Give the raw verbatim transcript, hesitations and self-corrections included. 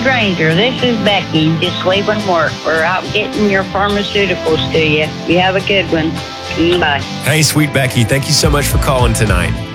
Granger. This is Becky, just leaving work. We're out getting your pharmaceuticals to you. You have a good one. Bye. Hey, sweet Becky, thank you so much for calling tonight.